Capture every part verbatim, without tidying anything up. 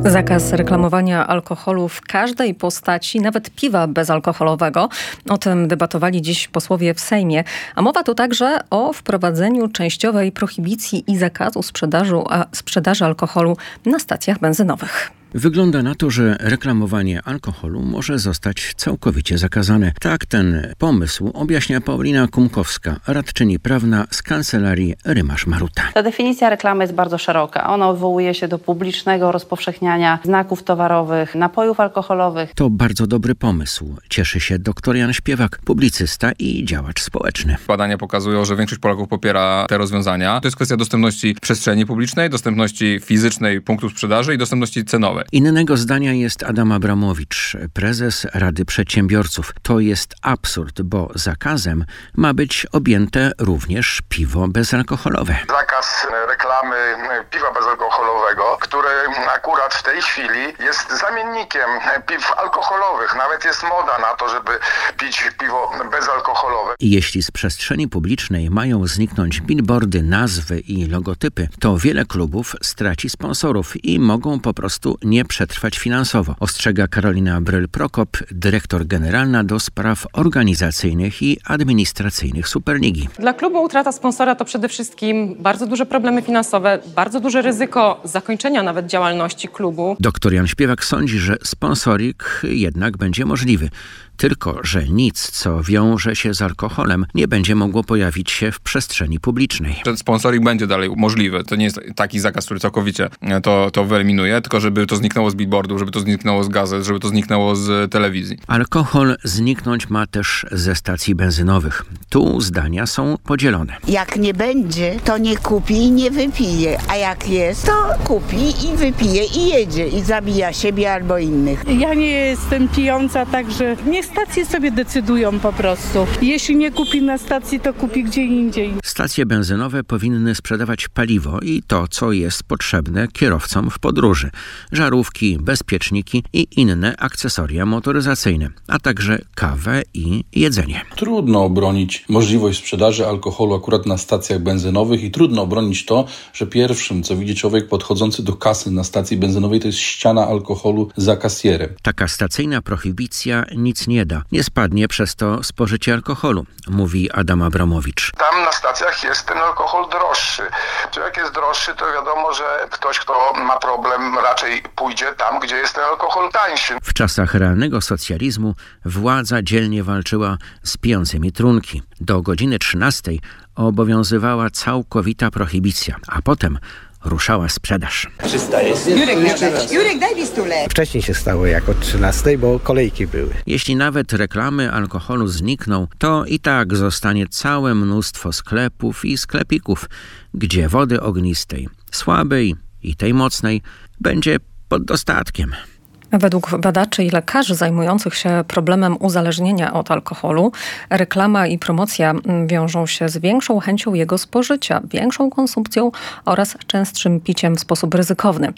Zakaz reklamowania alkoholu w każdej postaci, nawet piwa bezalkoholowego. O tym debatowali dziś posłowie w Sejmie. A mowa tu także o wprowadzeniu częściowej prohibicji i zakazu sprzedaży, a, sprzedaży alkoholu na stacjach benzynowych. Wygląda na to, że reklamowanie alkoholu może zostać całkowicie zakazane. Tak ten pomysł objaśnia Paulina Kumkowska, radczyni prawna z kancelarii Rymasz-Maruta. Ta definicja reklamy jest bardzo szeroka. Ona odwołuje się do publicznego rozpowszechniania znaków towarowych, napojów alkoholowych. To bardzo dobry pomysł. Cieszy się dr Jan Śpiewak, publicysta i działacz społeczny. Badania pokazują, że większość Polaków popiera te rozwiązania. To jest kwestia dostępności przestrzeni publicznej, dostępności fizycznej punktów sprzedaży i dostępności cenowej. Innego zdania jest Adam Abramowicz, prezes Rady Przedsiębiorców. To jest absurd, bo zakazem ma być objęte również piwo bezalkoholowe. Zakaz reklamy piwa bezalkoholowego, który akurat w tej chwili jest zamiennikiem piw alkoholowych. Nawet jest moda na to, żeby pić piwo bezalkoholowe. I jeśli z przestrzeni publicznej mają zniknąć billboardy, nazwy i logotypy, to wiele klubów straci sponsorów i mogą po prostu nie przetrwać finansowo, ostrzega Karolina Bryl-Prokop, dyrektor generalna do spraw organizacyjnych i administracyjnych Superligi. Dla klubu utrata sponsora to przede wszystkim bardzo duże problemy finansowe, bardzo duże ryzyko zakończenia nawet działalności klubu. Doktor Jan Śpiewak sądzi, że sponsoring jednak będzie możliwy. Tylko że nic, co wiąże się z alkoholem, nie będzie mogło pojawić się w przestrzeni publicznej. Ten sponsoring będzie dalej możliwy. To nie jest taki zakaz, który całkowicie to, to wyeliminuje, tylko żeby to zniknęło z billboardów, żeby to zniknęło z gazet, żeby to zniknęło z telewizji. Alkohol zniknąć ma też ze stacji benzynowych. Tu zdania są podzielone. Jak nie będzie, to nie kupi i nie wypije, a jak jest, to kupi i wypije i jedzie i zabija siebie albo innych. Ja nie jestem pijąca, także nie stacje sobie decydują po prostu. Jeśli nie kupi na stacji, to kupi gdzie indziej. Stacje benzynowe powinny sprzedawać paliwo i to, co jest potrzebne kierowcom w podróży. Żarówki, bezpieczniki i inne akcesoria motoryzacyjne, a także kawę i jedzenie. Trudno obronić możliwość sprzedaży alkoholu akurat na stacjach benzynowych i trudno obronić to, że pierwszym, co widzi człowiek podchodzący do kasy na stacji benzynowej, to jest ściana alkoholu za kasjerem. Taka stacyjna prohibicja nic nie da. Nie spadnie przez to spożycie alkoholu, mówi Adam Abramowicz. Tam na stacjach jest ten alkohol droższy. Czy jak jest droższy, to wiadomo, że ktoś, kto ma problem, raczej pójdzie tam, gdzie jest ten alkohol tańszy. W czasach realnego socjalizmu władza dzielnie walczyła z pijącymi trunki. Do godziny trzynastej obowiązywała całkowita prohibicja, a potem ruszała sprzedaż. trzysta jest. Jurek, daj, Jurek, daj bistulę. Wcześniej się stało jak od trzynastej, bo kolejki były. Jeśli nawet reklamy alkoholu znikną, to i tak zostanie całe mnóstwo sklepów i sklepików, gdzie wody ognistej, słabej i tej mocnej, będzie pod dostatkiem. Według badaczy i lekarzy zajmujących się problemem uzależnienia od alkoholu, reklama i promocja wiążą się z większą chęcią jego spożycia, większą konsumpcją oraz częstszym piciem w sposób ryzykowny.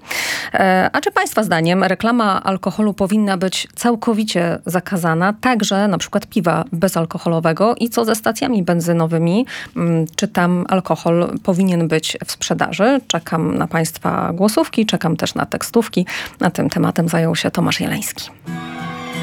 A czy Państwa zdaniem reklama alkoholu powinna być całkowicie zakazana, także na przykład piwa bezalkoholowego i co ze stacjami benzynowymi? Czy tam alkohol powinien być w sprzedaży? Czekam na Państwa głosówki, czekam też na tekstówki. Na tym tematem zajął się Tomasz Jeleński.